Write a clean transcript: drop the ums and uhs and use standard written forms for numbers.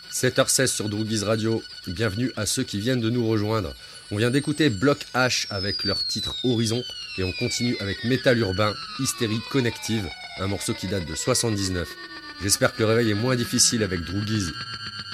7h16 sur Droogies Radio, bienvenue à ceux qui viennent de nous rejoindre. On vient d'écouter Bloc H avec leur titre Horizon et on continue avec Métal Urbain, Hystérie Connective, un morceau qui date de 79. J'espère que le réveil est moins difficile avec Droogies.